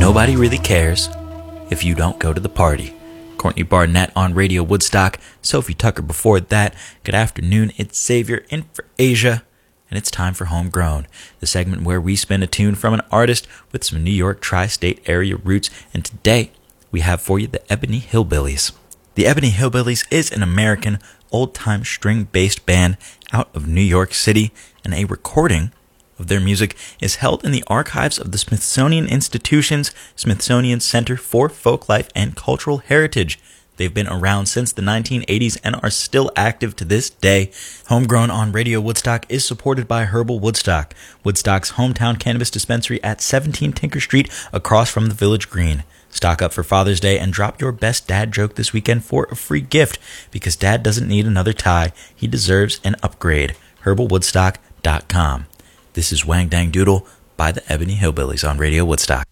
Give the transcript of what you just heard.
nobody really cares if you don't go to the party. Courtney Barnett on Radio Woodstock, Sophie Tucker before that. Good afternoon, it's Xavier in for Asia, and it's time for Homegrown, the segment where we spin a tune from an artist with some New York tri-state area roots, and today we have for you the Ebony Hillbillies. The Ebony Hillbillies is an American old-time string-based band out of New York City, and a recording of their music is held in the archives of the Smithsonian Institution's Smithsonian Center for Folklife and Cultural Heritage. They've been around since the 1980s and are still active to this day. Homegrown on Radio Woodstock is supported by Herbal Woodstock, Woodstock's hometown cannabis dispensary at 17 Tinker Street across from the Village Green. Stock up for Father's Day and drop your best dad joke this weekend for a free gift, because dad doesn't need another tie, he deserves an upgrade. HerbalWoodstock.com. This is Wang Dang Doodle by the Ebony Hillbillies on Radio Woodstock.